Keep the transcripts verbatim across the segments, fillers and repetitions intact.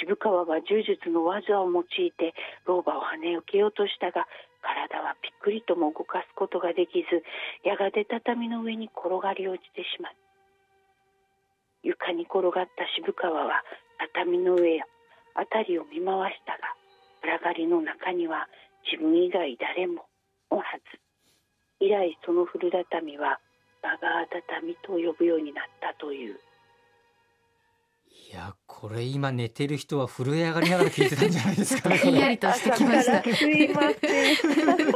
渋川は柔術の技を用いて老婆を跳ねよけようとしたが、体はぴっくりとも動かすことができず、やがて畳の上に転がり落ちてしまった。床に転がった渋川は畳の上や辺りを見回したが、暗がりの中には自分以外誰もおらず、以来その古畳はバガー畳と呼ぶようになったという。 いや、これ今寝てる人は震え上がりながら聞いてたんじゃないですかね。 ひんやりとしてきました。 朝からすいません。 い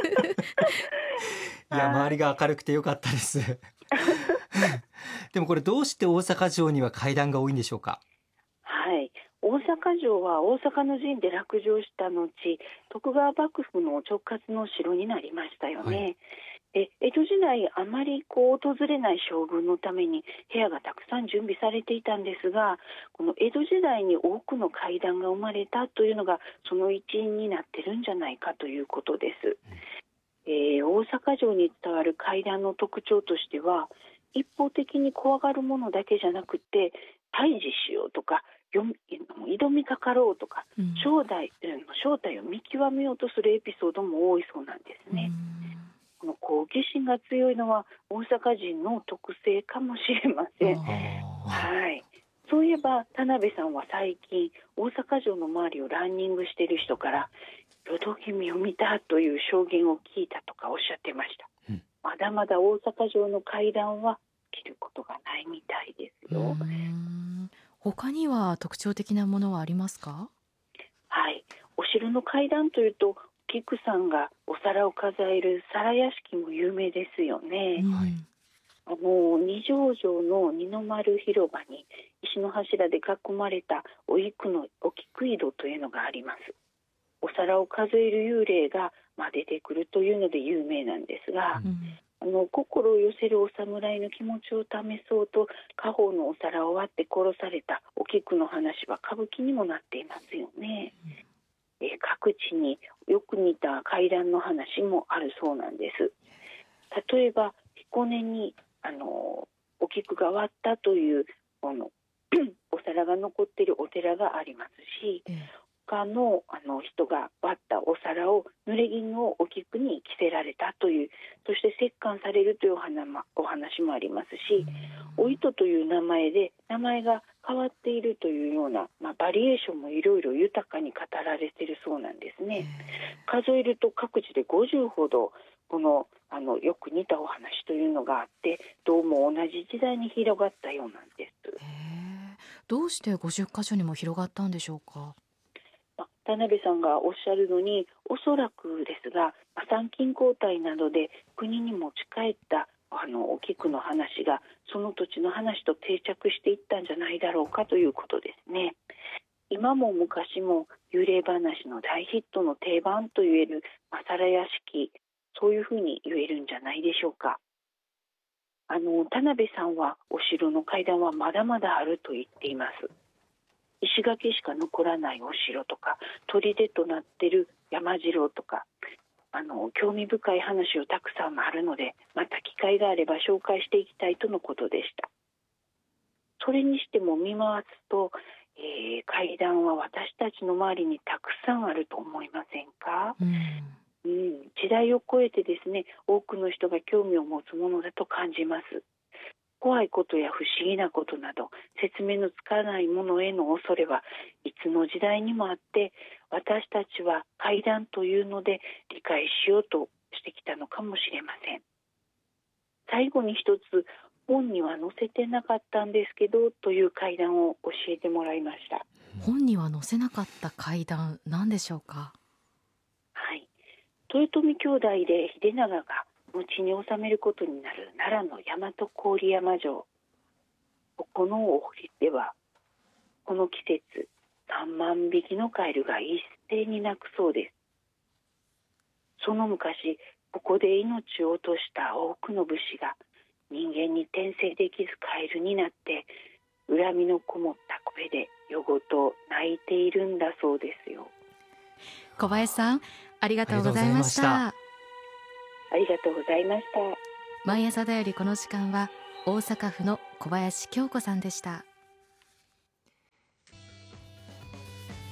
や、周りが明るくてよかったですでもこれどうして大阪城には階段が多いんでしょうか。 はい、大阪城は大阪の陣で落城した後、徳川幕府の直轄の城になりましたよね。はい、で江戸時代あまりこう訪れない将軍のために部屋がたくさん準備されていたんですが、この江戸時代に多くの階段が生まれたというのがその一因になってるんじゃないかということです。うんえー、大阪城に伝わる階段の特徴としては、一方的に怖がるものだけじゃなくて、退治しようとか挑みかかろうとか、うん、正体、正体を見極めようとするエピソードも多いそうなんですね。うん、この好奇心が強いのは大阪人の特性かもしれません。はい、そういえば田辺さんは最近大阪城の周りをランニングしている人からよど気味を見たという証言を聞いたとかおっしゃってました。うん、まだまだ大阪城の階段は切ることがないみたいですよ。 他には特徴的なものはありますか。 はい、お城の階段というと菊さんがお皿を数える皿屋敷も有名ですよね。はい、あの二条城の二の丸広場に石の柱で囲まれたお菊のお菊井戸というのがあります。お皿を数える幽霊が、まあ、出てくるというので有名なんですが、うん、あの心を寄せるお侍の気持ちを試そうと家宝のお皿を割って殺されたお菊の話は歌舞伎にもなっていますよね。うん、え各地によく似た怪談の話もあるそうなんです。例えば彦根にあのお菊が割ったというあのお皿が残っているお寺がありますし、うん他の、あの人が割ったお皿を濡れ衣をお菊に着せられたという、そして折檻されるというお話もありますし、お糸という名前で名前が変わっているというような、まあ、バリエーションもいろいろ豊かに語られているそうなんですね。数えると各地でごじゅうほどこの、あのよく似たお話というのがあって、どうも同じ時代に広がったようなんです。 どうしてごじゅっかしょにも広がったんでしょうか。 田辺さんがおっしゃるのにおそらくですが、参勤交代などで国に持ち帰ったあのお菊の話がその土地の話と定着していったんじゃないだろうかということですね。今も昔も幽霊話の大ヒットの定番といえる皿屋敷、そういうふうに言えるんじゃないでしょうか。あの田辺さんはお城の階段はまだまだあると言っています。石垣しか残らないお城とか砦となっている山城とか、あの興味深い話をたくさんあるので、また機会があれば紹介していきたいとのことでした。それにしても見回すと、えー、階段は私たちの周りにたくさんあると思いませんか。うんうん、時代を超えてですね、多くの人が興味を持つものだと感じます。怖いことや不思議なことなど説明のつかないものへの恐れはいつの時代にもあって、私たちは怪談というので理解しようとしてきたのかもしれません。最後に一つ、本には載せてなかったんですけどという怪談を教えてもらいました。 本には載せなかった怪談、何でしょうか。 はい、豊臣兄弟で秀長が後に治めることになる奈良の大和郡山城、ここのお堀ではこの季節さんまんびきのカエルが一斉に鳴くそうです。その昔ここで命を落とした多くの武士が人間に転生できずカエルになって恨みのこもった声で夜ごと泣いているんだそうですよ。 小林さん、ありがとうございました。 ありがとうございました。 毎朝だよりこの時間は大阪府の小林京子さんでした。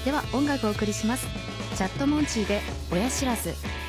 では音楽をお送りします。チャットモンチーで親知らず。